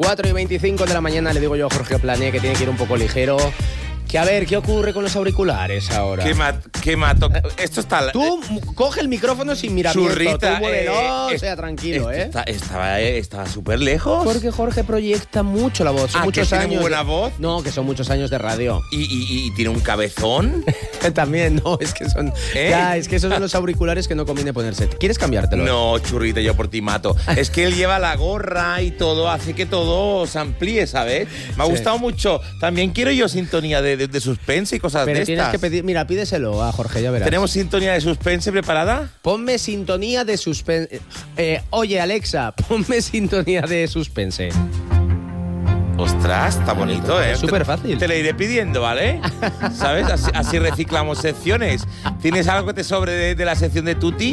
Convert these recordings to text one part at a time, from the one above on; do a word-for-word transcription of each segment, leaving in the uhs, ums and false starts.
cuatro y veinticinco de la mañana le digo yo a Jorge Plané que tiene que ir un poco ligero. Que a ver, ¿qué ocurre con los auriculares ahora? ¿Qué, mat, qué mato? Esto está... Tú coge el micrófono sin miramiento. Churrita, Tú muévelo, eh, sea tranquilo, ¿eh? Está, estaba estaba súper lejos. Porque Jorge proyecta mucho la voz. Son ah, muchos ¿que años. tiene buena de... voz? No, que son muchos años de radio. ¿Y, y, y tiene un cabezón? También, no, es que son... ¿Eh? Ya, es que esos son los auriculares que no conviene ponerse. ¿Quieres cambiártelos? No, churrita, yo por ti mato. Es que él lleva la gorra y todo, hace que todo se amplíe, ¿sabes? Me ha Sí. gustado mucho. También quiero yo sintonía de, de, de suspense y cosas Pero de tienes estas. que pedir... Mira, pídeselo a Jorge, ya verás. ¿Tenemos sintonía de suspense preparada? Ponme sintonía de suspense. Eh, oye, Alexa, ponme sintonía de suspense. Ostras, está bonito, ¿eh? Es súper fácil. Te, te la iré pidiendo, ¿vale? ¿Sabes? Así, así reciclamos secciones. ¿Tienes algo que te sobre de, de la sección de Tutti?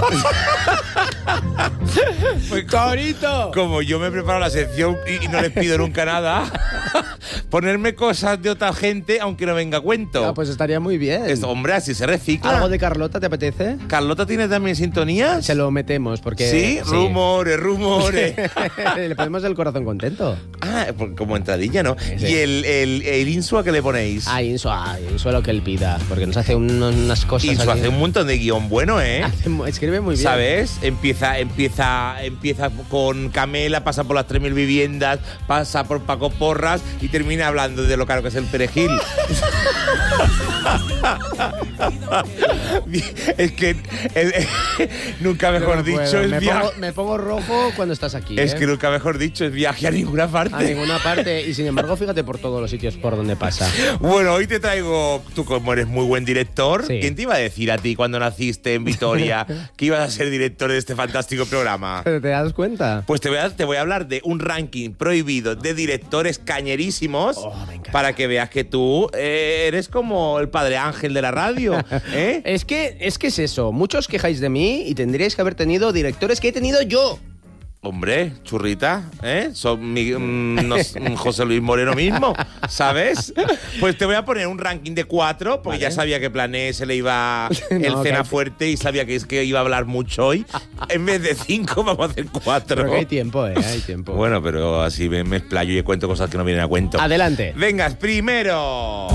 Pues ¡Carito! como yo me preparo la sección y, y no les pido nunca nada, ponerme cosas de otra gente aunque no venga a cuento. Ah, pues estaría muy bien. Es, hombre, así se recicla. ¿Algo de Carlota te apetece? ¿Carlota tiene también sintonías? Se lo metemos porque... ¿Sí? Rumores, rumores. Le ponemos el corazón contento. Ah, como entradilla, ¿no? Sí. ¿Y el, el, el Insua que le ponéis? Ah, Inso, ah, Inso lo que él pida, porque nos hace un- unas cosas... Insua aquí. hace un montón de guión bueno, ¿eh? Hace mu- Escribe muy bien. ¿Sabes? Empieza, empieza, empieza con Camela, pasa por las tres mil viviendas, pasa por Paco Porras y termina hablando de lo caro que es el perejil. Es que el- nunca mejor No dicho puedo. es me, viaje. pongo, me pongo rojo cuando estás aquí. Es ¿eh? que nunca mejor dicho es viaje a ninguna parte. A ninguna parte. Y sin embargo, fíjate por todos los sitios por donde pasa. Bueno, hoy te traigo, tú como eres muy buen director, Sí. ¿quién te iba a decir a ti cuando naciste en Vitoria que ibas a ser director de este fantástico programa? ¿Pero te das cuenta? Pues te voy, a, te voy a hablar de un ranking prohibido de directores cañerísimos Oh, me encanta. para que veas que tú eh, eres como el padre Ángel de la radio, ¿eh? Es que, es que es eso. Muchos quejáis de mí y tendríais que haber tenido directores que he tenido yo. Hombre, churrita, ¿eh? Son mi, mm, no sé, José Luis Moreno mismo, ¿sabes? Pues te voy a poner un ranking de cuatro, porque Vale. ya sabía que Plané se le iba el No, cena que- fuerte y sabía que es que iba a hablar mucho hoy. En vez de cinco, vamos a hacer cuatro. Pero que hay tiempo, ¿eh? Hay tiempo. Bueno, pero así me, me explayo y cuento cosas que no vienen a cuento. Adelante. Vengas, primero.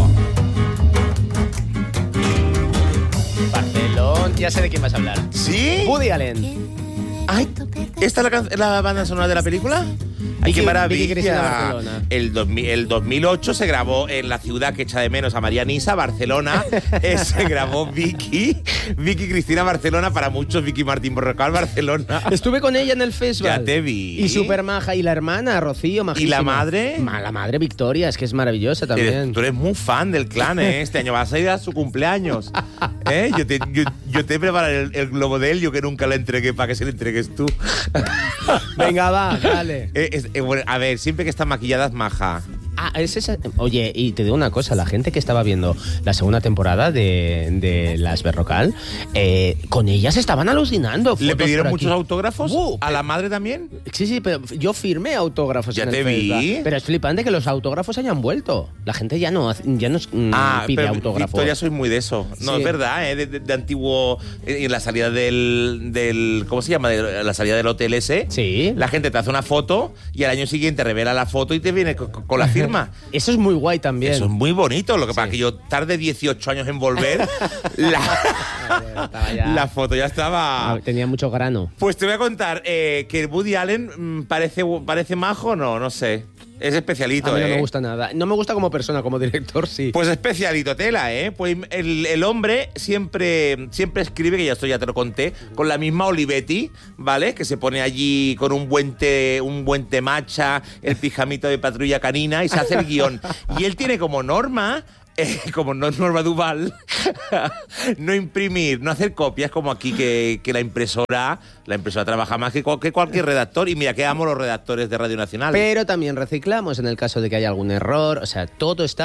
Barcelona. Ya sé de quién vas a hablar. ¿Sí? Woody Allen. Ay, ¿esta es la, can- la banda sonora de la película? ¡Ay, qué Vicky- maravilla! Vicky Cristina Barcelona. El, dos mil, el dos mil ocho se grabó en la ciudad que echa de menos a María Nisa, Barcelona. Eh, se grabó Vicky, Vicky Cristina Barcelona, para muchos Vicky Martín Borrocal Barcelona. Estuve con ella en el festival. Ya te vi. Y súper maja. Y la hermana, Rocío, majísima. ¿Y la madre? Ma- La madre Victoria, es que es maravillosa Eres- también. tú eres muy fan del clan, ¿eh? Este año vas a ir a su cumpleaños. ¿Eh? Yo, te, yo, yo te prepararé el, el globo de helio que nunca le entregué para que se le entregues tú. Venga, va, dale. Eh, es- eh, bueno, a ver, siempre que está maquillada es maja. Ah, es esa. Oye, y te digo una cosa, la gente que estaba viendo la segunda temporada de, de Las Berrocal, eh, con ellas estaban alucinando. ¿Le fotos pidieron por aquí. muchos autógrafos? Uh, ¿A la madre también? Sí, sí, pero yo firmé autógrafos Ya en el te vi. festival. Pero es flipante que los autógrafos hayan vuelto. La gente ya no, hace- ya no mm, Ah, pide pero autógrafos. Victoria, soy muy de eso. No, Sí. es verdad, ¿eh? De, de- de antiguo... eh, En la salida del, del... ¿Cómo se llama? De la salida del hotel ese. Sí. La gente te hace una foto y al año siguiente revela la foto y te viene co- co- con, la firma. Eso es muy guay también. Eso es muy bonito. Lo que pasa Sí. es que yo tardé dieciocho años en volver. la, Estaba ya- la foto ya estaba... Ah, tenía mucho grano. Pues te voy a contar eh, que Woody Allen mm, parece, parece majo, no, no sé. Es especialito, A mí no ¿eh? me gusta nada. No me gusta como persona, como director, sí. Pues especialito tela, ¿eh? Pues el, el hombre siempre, siempre escribe, que ya esto ya te lo conté, con la misma Olivetti, ¿vale? Que se pone allí con un buen té, un buen té matcha, el pijamito de Patrulla Canina y se hace el guión. Y él tiene como norma... Eh, como no es Norma Duval, no imprimir, no hacer copias como aquí que, que la impresora, la impresora trabaja más que, cual- que cualquier redactor. Y mira que amo los redactores de Radio Nacional. Pero también reciclamos en el caso de que haya algún error. O sea, todo está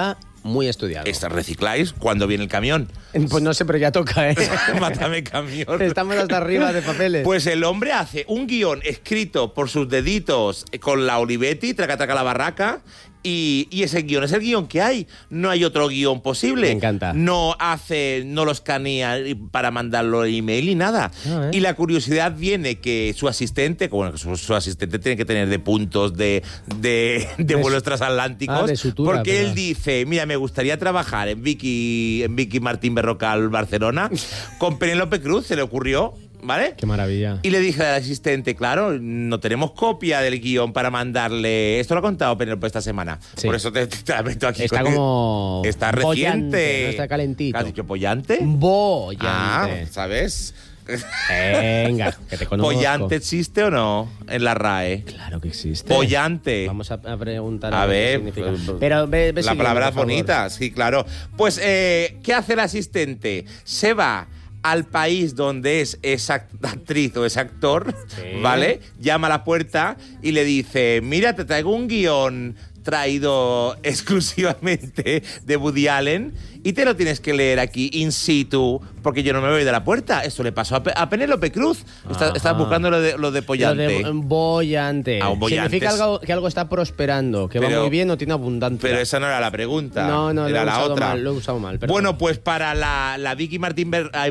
muy estudiado. Esta recicláis cuando viene el camión. Pues no sé, pero ya toca, ¿eh? Mátame camión. Estamos hasta arriba de papeles. Pues el hombre hace un guión escrito por sus deditos con la Olivetti, traca traca la barraca, y, y ese guión es el guión que hay. No hay otro guión posible. Me encanta. No hace, no lo escanea para mandarlo en email ni nada. Ah, ¿eh? Y la curiosidad viene que su asistente, bueno, que su, su asistente tiene que tener de puntos de, de, de, de vuelos transatlánticos, ah, de sutura, porque pero... él dice, mira, me gustaría trabajar en Vicky, en Vicky Martín Berrocal Barcelona con Penélope Cruz, se le ocurrió. ¿Vale? Qué maravilla. Y le dije al asistente, claro, no tenemos copia del guión para mandarle. Esto lo ha contado Penélope esta semana. Sí. Por eso te, te, te la meto aquí. Está como... Está bollante, reciente. no está calentito. ¿Has dicho pollante? Bollante. Ah, ¿sabes? Venga, que te conozco. ¿Pollante existe o no en la R A E? Claro que existe. Pollante. Vamos a, a preguntar a, a ver, ver qué significa. pues, Pero ve, ve la siguiendo, palabra por favor. bonita, sí, claro. Pues, eh, ¿qué hace el asistente? Se va al país donde es esa actriz o ese actor, Sí. ¿vale? Llama a la puerta y le dice, mira, te traigo un guión traído exclusivamente de Woody Allen y te lo tienes que leer aquí in situ porque yo no me voy de la puerta. Eso le pasó a, Pe a Penélope Cruz. Está, Ajá. estás buscando lo de, lo de pollante. Lo de bollante. Ah, un bollante. Significa algo, que algo está prosperando, que Pero- va muy bien o tiene abundancia. Pero esa no era la pregunta. No, no, era lo he la usado otra. mal, lo he usado mal, perdón. Bueno, pues para la, la Vicky Martín Ber... Ay,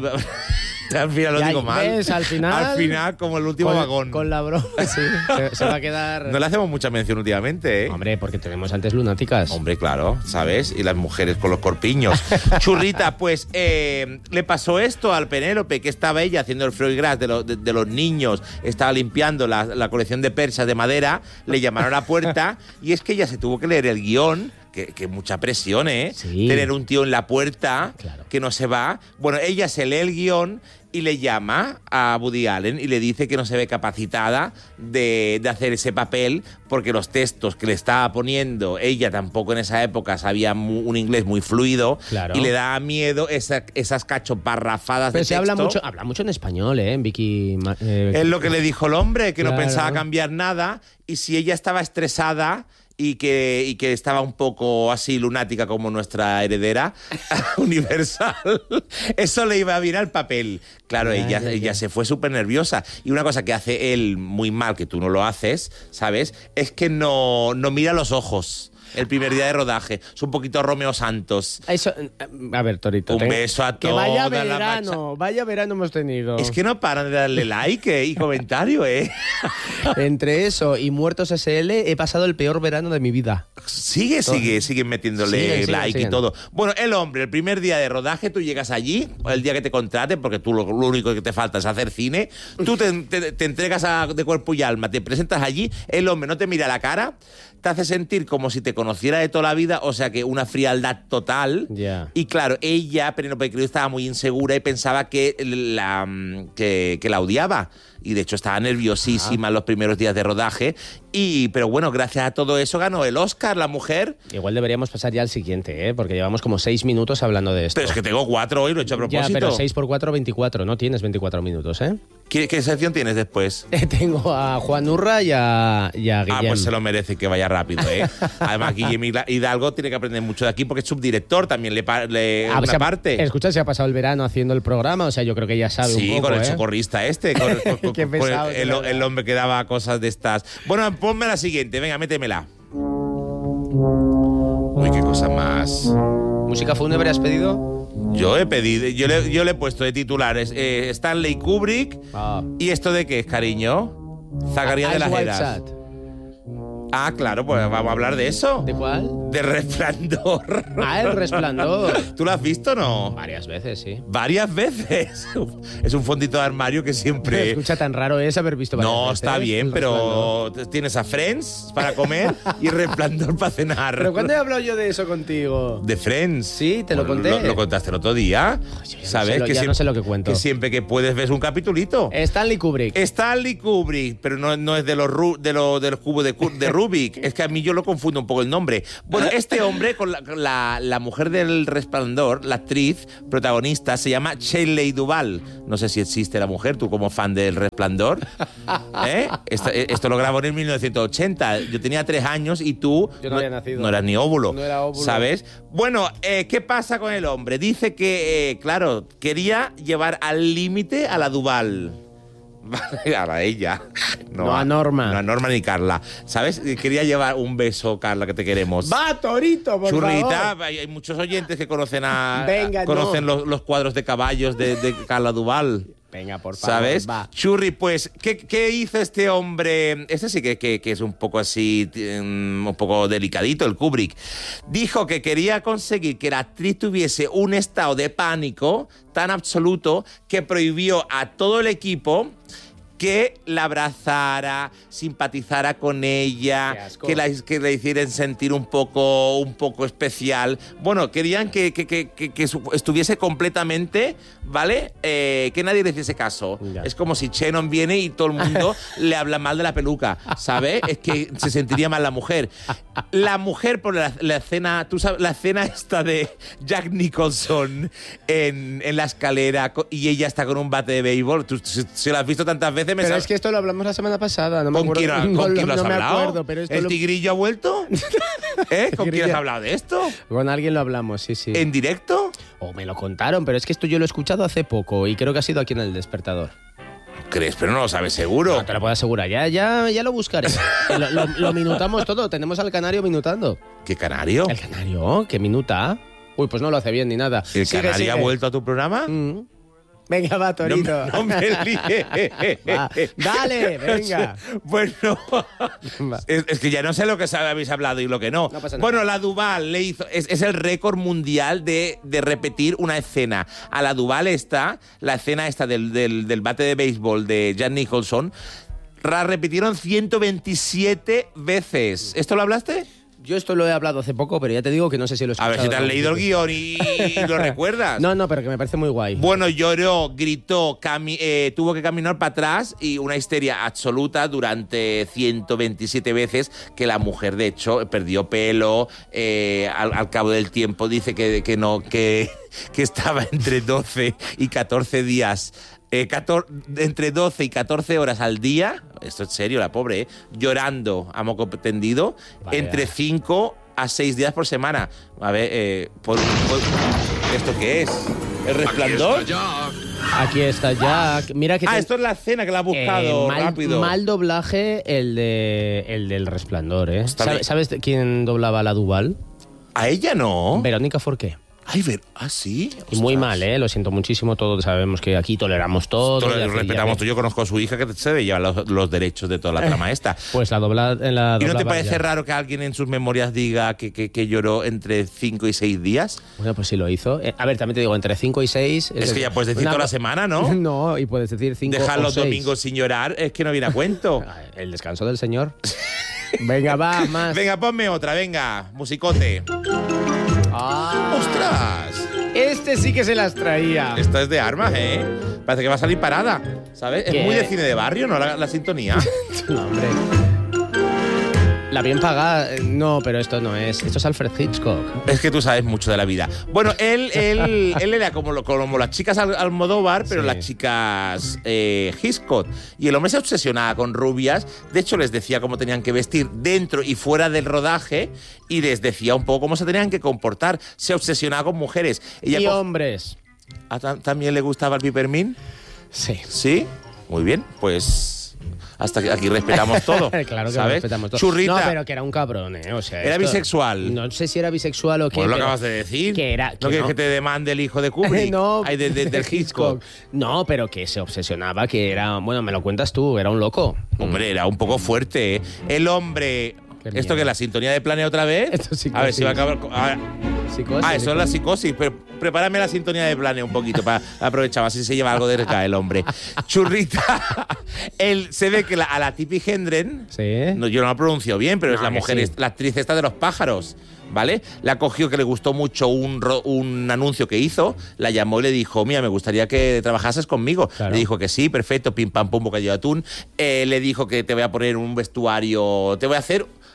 al final lo Ya, digo mal. ¿ves? Al final- Al final, como el último con, vagón. Con la broma, sí. Se, se va a quedar... No le hacemos mucha mención últimamente, ¿eh? Hombre, porque tenemos antes lunáticas. Hombre, claro, ¿sabes? Y las mujeres con los corpiños. Churrita, pues eh, le pasó esto al Penélope, que estaba ella haciendo el Freud de, lo- de, de los niños, estaba limpiando la, la colección de persas de madera, le llamaron a la puerta y es que ella se tuvo que leer el guión. Que, que mucha presión, ¿eh? Sí. Tener un tío en la puerta Claro. que no se va. Bueno, ella se lee el guión y le llama a Woody Allen y le dice que no se ve capacitada de, de hacer ese papel porque los textos que le estaba poniendo, ella tampoco en esa época sabía mu- un inglés muy fluido Claro. y le da miedo esa- esas cachoparrafadas Pero de se texto. habla mucho, habla mucho en español, ¿eh? En Vicky... Ma- eh, Es lo que le dijo el hombre, que no Claro. pensaba cambiar nada y si ella estaba estresada y que, y que estaba un poco así lunática como nuestra heredera universal, eso le iba bien al papel. Claro, Ya, ella, ya, ella ya. se fue súper nerviosa. Y una cosa que hace él muy mal, que tú no lo haces, ¿sabes? Es que no, no mira los ojos el primer día de rodaje. Es un poquito Romeo Santos. Eso, a ver, Torito. Un ten- beso a Que vaya toda la verano, vaya verano hemos tenido. Es que no paran de darle like eh, y comentario, ¿eh? Entre eso y Muertos S L he pasado el peor verano de mi vida. Sigue, sigue, sigue metiéndole Siguen, siguen, like siguen. y todo. Bueno, el hombre, el primer día de rodaje, tú llegas allí, el día que te contraten, porque tú lo, lo único que te falta es hacer cine, tú te, te- te entregas a- de cuerpo y alma, te presentas allí, el hombre no te mira la cara, te hace sentir como si te conociera de toda la vida, o sea que una frialdad total. Ya. Y claro, ella, Penélope Cruz, estaba muy insegura y pensaba que la, que, que la odiaba. Y de hecho estaba nerviosísima en los primeros días de rodaje. Y, pero bueno, gracias a todo eso ganó el Oscar la mujer. Igual deberíamos pasar ya al siguiente, ¿eh? Porque llevamos como seis minutos hablando de esto. Pero es que tengo cuatro hoy, lo he hecho a propósito. Ya, pero seis por cuatro, veinticuatro. No tienes veinticuatro minutos, ¿eh? ¿Qué, qué sección tienes después? Tengo a Juan Urra y a, y a Guillem. Ah, pues se lo merece que vaya rápido, ¿eh? Además, Guillem Hidalgo tiene que aprender mucho de aquí porque es subdirector, también le, pa- le Ah, una se ha- parte. Escucha, se ha pasado el verano haciendo el programa, o sea, yo creo que ya sabe Sí, un poco, con el ¿eh? socorrista este, con, con- con- Qué con pesado, el, de verdad. el hombre que daba cosas de estas. Bueno, ponme la siguiente, venga, métemela. Uy, qué cosa más. ¿Música fúnebre has pedido? Yo he pedido, yo le, yo le he puesto de titulares eh, Stanley Kubrick. Ah. ¿Y esto de qué es, cariño? Zacarías de Eyes las Wide Heras. Shut. Ah, claro, pues vamos a hablar de eso. ¿De cuál? De Resplandor. Ah, El Resplandor. ¿Tú lo has visto o no? Varias veces, sí. Varias veces. Es un fondito de armario que Pero siempre... escucha, tan raro es haber visto varias No, veces está bien, El pero tienes a Friends para comer y Resplandor para cenar. ¿Pero cuándo he hablado yo de eso contigo? De Friends. Sí, te lo Bueno, conté. Lo, lo contaste el otro día. yo ya no ¿Sabes? sé lo- que ya siem- no sé lo que cuento. Que siempre que puedes ves un capitulito. Stanley Kubrick. Stanley Kubrick, pero no, no es de los, ru- de los, de los cubos de, cu- de Rubik. Rubik. Es que a mí yo lo confundo un poco el nombre. Bueno, este hombre con la, la, la mujer del Resplandor, la actriz protagonista, se llama Shelley Duvall. No sé si existe la mujer, tú como fan del Resplandor. ¿Eh? Esto, esto lo grabó en mil novecientos ochenta. Yo tenía tres años y tú yo no, había nacido. no eras ni óvulo. No era óvulo. ¿Sabes? Bueno, eh, ¿qué pasa con el hombre? Dice que, eh, claro, quería llevar al límite a la Duvall. A ella. No, no a Norma. No a Norma ni Carla. ¿Sabes? Quería llevar un beso, Carla, que te queremos. ¡Va, Torito, por Churrita, favor! Hay muchos oyentes que conocen a Venga, conocen no. los, los cuadros de caballos de, de Carla Duvall. Venga, por favor. ¿Sabes? Va. Churri, pues, ¿qué, ¿qué hizo este hombre? Este sí que, que, que es un poco así, um, un poco delicadito, el Kubrick. Dijo que quería conseguir que la actriz tuviese un estado de pánico tan absoluto que prohibió a todo el equipo que la abrazara, simpatizara con ella, que la, que la hicieran sentir un poco, un poco especial. Bueno, querían que, que, que, que, que estuviese completamente, ¿vale? Eh, que nadie le hiciese caso. Ya. Es como si Shannon viene y todo el mundo le habla mal de la peluca, ¿sabes? Es que se sentiría mal la mujer. La mujer, por la, la escena, tú sabes, la escena esta de Jack Nicholson en, en la escalera y ella está con un bate de béisbol, tú si lo has visto tantas veces. Pero sabes. Es que esto lo hablamos la semana pasada. No me ¿Con acuerdo, quién, no, ¿con quién no, lo has no me hablado? acuerdo, pero esto ¿El lo... tigrillo ha vuelto? ¿Eh? ¿Con quién has hablado de esto? Con alguien lo hablamos, sí, sí. ¿En directo? O me lo contaron, pero es que esto yo lo he escuchado hace poco y creo que ha sido aquí en El Despertador. ¿Crees? Pero no lo sabes seguro. No, te lo puedo asegurar. Ya, ya, ya lo buscaré. lo, lo, lo minutamos todo. Tenemos al canario minutando. ¿Qué canario? ¿El canario? ¿Qué minuta? Uy, pues no lo hace bien ni nada. ¿El sigue, canario sigue. ha vuelto a tu programa? Mm. Venga, va, Torito. No, no me líes. Va, dale, venga. Bueno, es, es que ya no sé lo que habéis hablado y lo que no. No pasa nada. Bueno, la Duvall le hizo, es, es el récord mundial de, de repetir una escena. A la Duvall está, la escena esta del, del, del bate de béisbol de Jack Nicholson, la repitieron ciento veintisiete veces. ¿Esto lo hablaste? Yo esto lo he hablado hace poco, pero ya te digo que no sé si lo he escuchado. A ver si te has leído el guión y, y lo recuerdas. No, no, pero que me parece muy guay. Bueno, lloró, gritó, cami eh, tuvo que caminar para atrás y una histeria absoluta durante ciento veintisiete veces que la mujer, de hecho, perdió pelo. Eh, al, al cabo del tiempo dice que, que no, que, que estaba entre doce y catorce días. Eh, catorce, entre doce y catorce horas al día, esto es serio, la pobre, ¿eh? Llorando a moco tendido, Vaya. entre cinco a seis días por semana. A ver, eh, por, por, ¿esto qué es? ¿El Resplandor? Aquí está Jack. Aquí está Jack. Mira que ah, te... esto es la escena que la ha buscado eh, mal, rápido. Mal doblaje el, de, el del Resplandor, ¿eh? ¿Sabes, ¿Sabes quién doblaba a la Duvall? A ella no. Verónica Forqué. Ay, ver, ¿ah, sí? Y muy mal, ¿eh? Lo siento muchísimo. Todos sabemos que aquí toleramos todo. Todo respetamos todo. Yo conozco a su hija que se lleva los, los derechos de toda la trama esta. Pues la dobla, la ¿Y no te parece ya. raro que alguien en sus memorias diga que, que, que lloró entre cinco y seis días? Bueno, pues sí lo hizo. Eh, a ver, también te digo, entre cinco y seis... Es, es que ya puedes decir una, toda la semana, ¿no? No, y puedes decir cinco Dejar o los seis. domingos sin llorar es que no viene a cuento. El descanso del Señor. Venga, va, más. Venga, ponme otra, venga. Musicote. Ah. ¡Ostras! Este sí que se las traía. Esta es de armas, ¿eh? Parece que va a salir parada, ¿sabes? ¿Qué? Es muy de cine de barrio, ¿no? La, la sintonía. No, hombre. La bien pagada, no, pero esto no es. Esto es Alfred Hitchcock. Es que tú sabes mucho de la vida. Bueno, él, él, él era como, lo, como las chicas Almodóvar, pero sí. las chicas eh, Hitchcock. Y el hombre se obsesionaba con rubias. De hecho, les decía cómo tenían que vestir dentro y fuera del rodaje. Y les decía un poco cómo se tenían que comportar. Se obsesionaba con mujeres. Ella y con... hombres. ¿A ¿También le gustaba el pipermín? Sí. ¿Sí? Muy bien, pues... Hasta que aquí respetamos todo. Claro que ¿sabes? respetamos todo. Churrita. No, pero que era un cabrón, ¿eh? O sea, era esto, bisexual. No sé si era bisexual o qué. Pues lo pero acabas de decir. Que era, que ¿No quieres no. que te demande el hijo de Kubrick? No. Ay, de, de, del Hitchcock. No, pero que se obsesionaba, que era... Bueno, me lo cuentas tú, era un loco. Hombre, era un poco fuerte, ¿eh? El hombre... ¿Esto que es la sintonía de Planea otra vez? Esto sí. A ver si va a acabar... A ver. Psicosis, ah, eso es la psicosis. Pero prepárame la sintonía de Planea un poquito para aprovechar, así se lleva algo de cerca el hombre. Churrita, él se ve que la, a la Tippi Hedren, sí. no, yo no la pronuncio bien, pero no, es la mujer, sí. la actriz esta de los pájaros, ¿vale? La cogió que le gustó mucho un, un anuncio que hizo, la llamó y le dijo, mira, me gustaría que trabajases conmigo. Claro. Le dijo que sí, perfecto, pim pam pum, bocadillo de atún. Eh, le dijo que te voy a poner un vestuario, te voy a hacer...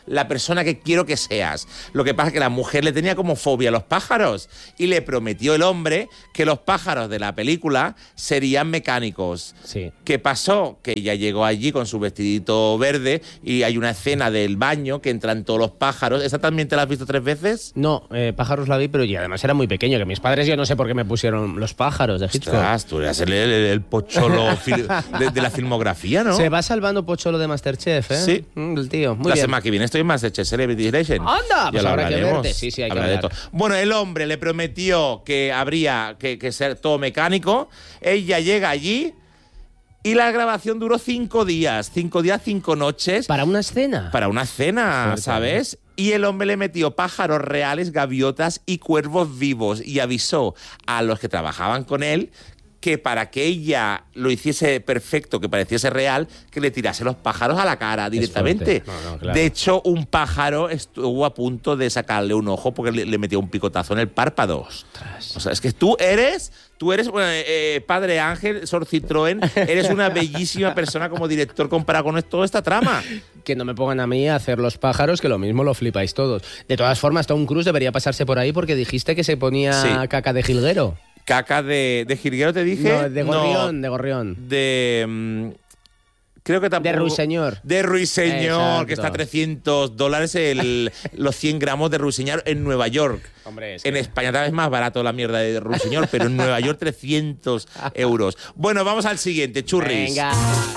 la persona que quiero que seas. Lo que pasa es que la mujer le tenía como fobia a los pájaros y le prometió el hombre que los pájaros de la película serían mecánicos. Sí. ¿Qué pasó? Que ella llegó allí con su vestidito verde y hay una escena del baño que entran todos los pájaros. ¿Esa también te la has visto tres veces? No, eh, pájaros la vi, pero y además era muy pequeño, que mis padres yo no sé por qué me pusieron los pájaros de Hitchcock. Ostras, tú eras el, el, el pocholo de, de la filmografía, ¿no? Se va salvando Pocholo de Masterchef, ¿eh? Sí. Mm, el tío, muy la bien. semana que viene estoy en Masterchef Celebrity Legend. ¡Anda! Pues Ya lo habrá que hablaremos. verte. Sí, sí, hay que Hablaré de hablar. todo. Bueno, el hombre le prometió que habría que, que ser todo mecánico. Ella llega allí y la grabación duró cinco días. Cinco días, cinco noches. ¿Para una escena? Para una cena, Fuerte, ¿sabes? Y el hombre le metió pájaros reales, gaviotas y cuervos vivos y avisó a los que trabajaban con él que para que ella lo hiciese perfecto, que pareciese real, que le tirase los pájaros a la cara directamente. No, no, claro. De hecho, un pájaro estuvo a punto de sacarle un ojo porque le, le metió un picotazo en el párpado. Ostras. O sea, es que tú eres, tú eres, bueno, eh, Padre Ángel, Sor Citroën, eres una bellísima persona como director comparado con toda esta trama. Que no me pongan a mí a hacer los pájaros, que lo mismo lo flipáis todos. De todas formas, Tom Cruise debería pasarse por ahí porque dijiste que se ponía Sí. caca de jilguero. Caca de, de jilguero, te dije. No, de gorrión, No, de gorrión. de mm, creo que tampoco. De ruiseñor. De ruiseñor, Exacto. que está a trescientos dólares el, los cien gramos de ruiseñor en Nueva York. Hombre, es En que- España tal vez más barato la mierda de ruiseñor, pero en Nueva York trescientos euros. Bueno, vamos al siguiente, churris. Venga.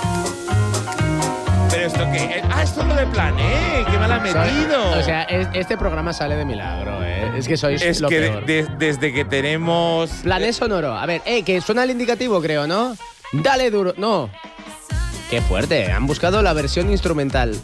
Pero esto que... Ah, esto es lo de Plané, que me la ha metido. O sea, es- este programa sale de milagro, ¿eh? Es que sois es lo que peor. de- desde que tenemos... Plané sonoro. A ver, eh, que suena el indicativo, creo, ¿no? Dale duro. No. Qué fuerte. Han buscado la versión instrumental.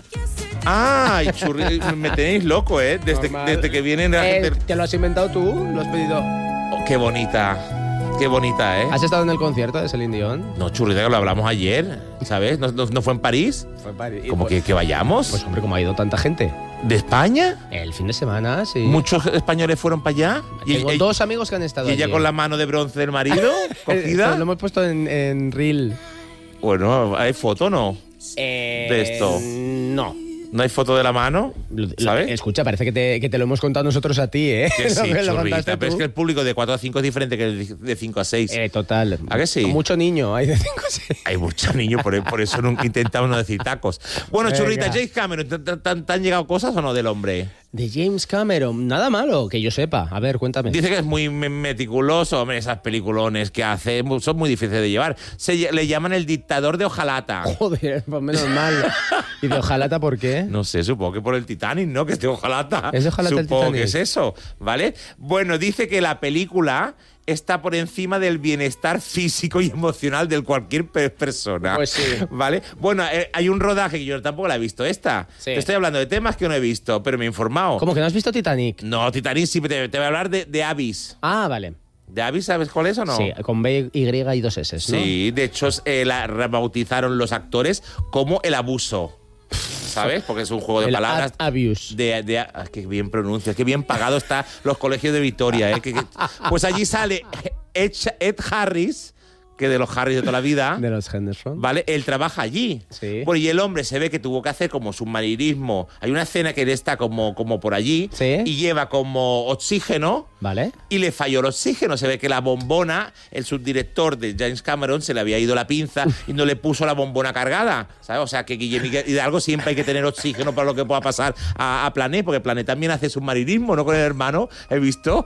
Ay, churri, me tenéis loco, ¿eh? Desde, Normal. desde que vienen la Eh, gente... ¿Te lo has inventado tú? ¿Lo has pedido? Oh, qué bonita, qué bonita, ¿eh? ¿Has estado en el concierto de Celine Dion? No, churrita, que lo hablamos ayer, ¿sabes? ¿No, no, no fue en París? Fue en París. ¿Cómo Pues- que, que vayamos? Pues hombre, como ha ido tanta gente. ¿De España? El fin de semana, sí. ¿Muchos españoles fueron para allá? Tengo y, dos amigos que han estado y ella allí. con la mano de bronce del marido, Eh, cogida. Lo hemos puesto en, en Reel. Bueno, ¿hay foto o no? Eh, De esto. No. ¿No hay foto de la mano? Lo- lo- ¿Sabes? Escucha, parece que te, que te lo hemos contado nosotros a ti, ¿eh? Que sí, Lo que lo churrita, contaste pero es tú. que el público de cuatro a cinco es diferente que el de cinco a seis. Eh, total. ¿A que sí? Mucho niño, hay de cinco a seis. Hay muchos niños, por, por eso nunca intentamos no decir tacos. Bueno, Venga. churrita, James Cameron, ¿te, te- te- te han llegado cosas o no del hombre? De James Cameron, nada malo, que yo sepa. A ver, cuéntame. Dice que es muy me- meticuloso, hombre, esas peliculones que hace mu- son muy difíciles de llevar. Se lle- le llaman el dictador de hojalata. Joder, pues menos mal. ¿Y de hojalata por qué? No sé, supongo que por el Titanic, ¿no? Que es de hojalata. ¿Es de hojalata el Supongo Titanic? que es eso, ¿vale? Bueno, dice que la película está por encima del bienestar físico y emocional de cualquier pe- persona. Pues sí. ¿Vale? Bueno, eh, hay un rodaje que yo tampoco la he visto esta. Sí. Te estoy hablando de temas que no he visto, pero me he informado. ¿Cómo que no has visto Titanic? No, Titanic sí, te, te voy a hablar de, de Abyss. Ah, vale. ¿De Abyss sabes cuál es o no? Sí, con B, Y y dos S, ¿no? Sí, de hecho eh, la rebautizaron los actores como el abuso. ¿Sabes? Porque es un juego de El palabras. ad abuse. De, de, ah, qué bien pronuncias, qué bien pagado están los colegios de Vitoria. ¿eh? Que- que- pues allí sale Ed, Ed Harris, que de los Harris de toda la vida. De los Henderson. ¿Vale? Él trabaja allí. Sí. Bueno, y el hombre se ve que tuvo que hacer como submarinismo. Hay una escena que él está como, como por allí Sí. y lleva como oxígeno. ¿Vale? Y le falló el oxígeno. Se ve que la bombona, el subdirector de James Cameron, se le había ido la pinza y no le puso la bombona cargada. ¿Sabes? O sea, que Guillermo Hidalgo siempre hay que tener oxígeno para lo que pueda pasar a, a Plané, porque Plané también hace submarinismo, ¿no? Con el hermano, he visto.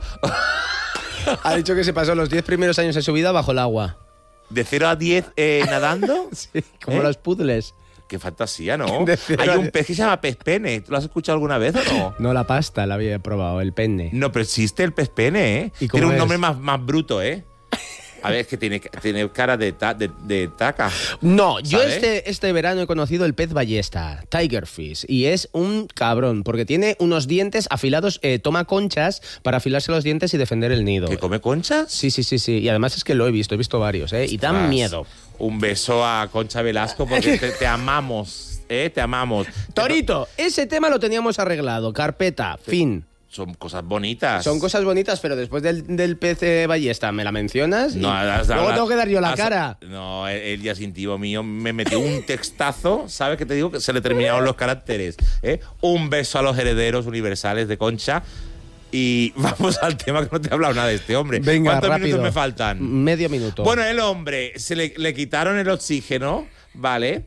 Ha dicho que se pasó los diez primeros años de su vida bajo el agua. De cero a diez eh, nadando. Sí, como ¿Eh? los puzzles. Qué fantasía, ¿no? De cero Hay a un diez. pez que se llama pez pene. ¿Tú lo has escuchado alguna vez o no? No, la pasta la había probado, el penne. No, pero existe el pez pene, ¿eh? ¿Y cómo Tiene un es? nombre más, más bruto, ¿eh? A ver, es que tiene, tiene cara de, ta- de, de taca. No, yo ¿Sabe? este, este verano he conocido el pez ballesta, Tigerfish, y es un cabrón, porque tiene unos dientes afilados, eh, toma conchas para afilarse los dientes y defender el nido. ¿Que come conchas? Sí, sí, sí, sí, y además es que lo he visto, he visto varios, ¿eh? Y dan Ostras. miedo. Un beso a Concha Velasco porque te, te amamos, ¿eh? Te amamos. Torito, ese tema lo teníamos arreglado, carpeta, fin. son cosas bonitas. Son cosas bonitas, pero después del, del pez eh, ballesta me la mencionas y No, has- luego has- tengo que dar yo la has- cara. No, él, él ya es íntimo mío. Me metió un textazo, ¿sabes qué te digo? Que se le terminaron los caracteres. ¿eh? Un beso a los herederos universales de Concha. Y vamos al tema, que no te he hablado nada de este hombre. Venga, ¿Cuántos rápido. minutos me faltan? Medio minuto. Bueno, el hombre, se le, le quitaron el oxígeno, ¿vale?